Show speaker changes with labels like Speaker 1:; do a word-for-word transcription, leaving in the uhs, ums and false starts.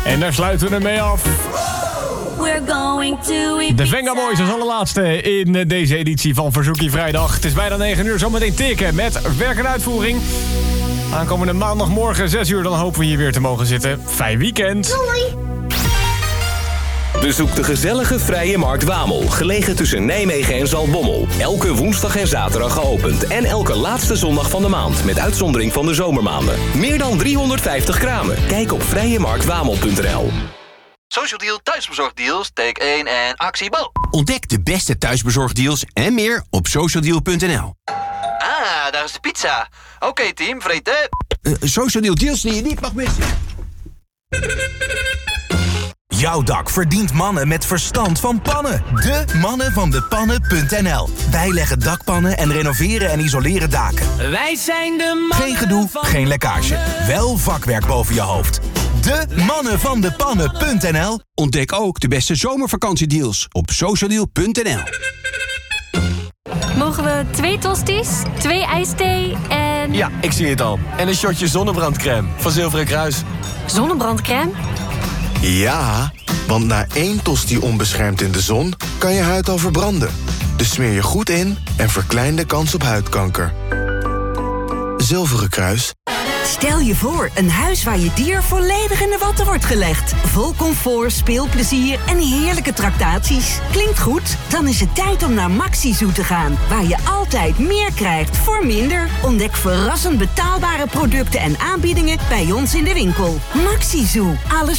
Speaker 1: En daar sluiten we ermee af.
Speaker 2: We're going to
Speaker 1: De Venga Boys als allerlaatste in deze editie van Verzoekie Vrijdag. Het is bijna negen uur, zometeen tikken met werk en uitvoering. Aankomende maandagmorgen zes uur, dan hopen we hier weer te mogen zitten. Fijn weekend.
Speaker 2: Doei.
Speaker 3: Bezoek de gezellige Vrije Markt Wamel, gelegen tussen Nijmegen en Zaltbommel. Elke woensdag en zaterdag geopend en elke laatste zondag van de maand, met uitzondering van de zomermaanden. Meer dan driehonderdvijftig kramen. Kijk op vrije markt wamel punt n l.
Speaker 4: Social Deal thuisbezorgdeals, take één en actie Bo.
Speaker 5: Ontdek de beste thuisbezorgdeals en meer op social deal punt n l.
Speaker 4: Ah, daar is de pizza. Oké okay, team, vreten.
Speaker 5: Uh, Social Deal deals die je niet mag missen.
Speaker 6: Jouw dak verdient mannen met verstand van pannen. De mannen van de pannen punt n l. Wij leggen dakpannen en renoveren en isoleren daken.
Speaker 7: Wij zijn de mannen.
Speaker 6: Geen gedoe, geen lekkage. Wel vakwerk boven je hoofd. De mannen van de pannen punt n l.
Speaker 5: Ontdek ook de beste zomervakantiedeals op social deal punt n l.
Speaker 8: Mogen we twee tosties, twee ijsthee en...
Speaker 9: Ja, ik zie het al. En een shotje zonnebrandcrème van Zilveren Kruis.
Speaker 8: Zonnebrandcrème?
Speaker 10: Ja, want na één tosti onbeschermd in de zon kan je huid al verbranden. Dus smeer je goed in en verklein de kans op huidkanker. Zilveren Kruis.
Speaker 11: Stel je voor, een huis waar je dier volledig in de watten wordt gelegd. Vol comfort, speelplezier en heerlijke tractaties. Klinkt goed? Dan is het tijd om naar Maxi-Zoo te gaan. Waar je altijd meer krijgt voor minder. Ontdek verrassend betaalbare producten en aanbiedingen bij ons in de winkel. Maxi-Zoo. Alles